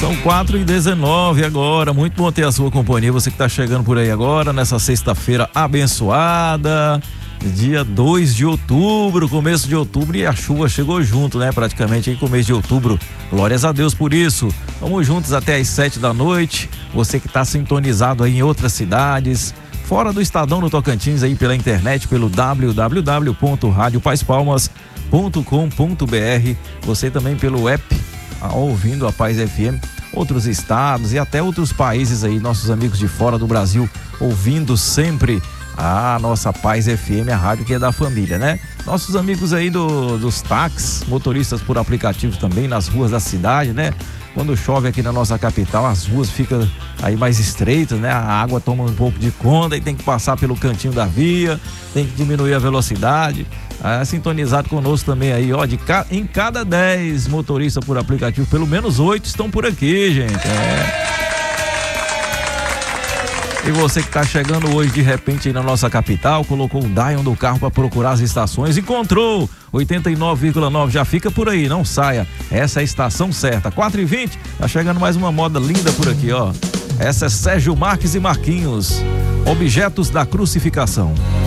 São 4h19 agora, muito bom ter a sua companhia, você que está chegando por aí agora, nessa sexta-feira abençoada, dia 2 de outubro, começo de outubro, e a chuva chegou junto, né, praticamente em começo de outubro, glórias a Deus por isso. Vamos juntos até às 7 da noite, você que está sintonizado aí em outras cidades, fora do Estadão no Tocantins, aí pela internet, pelo www.radiopaizpalmas.com.br, você também pelo app, ouvindo a Paz FM, outros estados e até outros países aí, nossos amigos de fora do Brasil, ouvindo sempre a nossa Paz FM, a rádio que é da família, né? Nossos amigos aí dos táxis, motoristas por aplicativo também, nas ruas da cidade, né? Quando chove aqui na nossa capital, as ruas ficam aí mais estreitas, né? A água toma um pouco de conta e tem que passar pelo cantinho da via, tem que diminuir a velocidade. Sintonizado conosco também aí, ó, em cada 10 motoristas por aplicativo, pelo menos 8 estão por aqui, gente. E você que está chegando hoje de repente aí na nossa capital, colocou o Dion do carro para procurar as estações, encontrou 89,9, já fica por aí, não saia, essa é a estação certa. 4h20, tá chegando mais uma moda linda por aqui, ó. Essa é Sérgio Marques e Marquinhos, Objetos da Crucificação.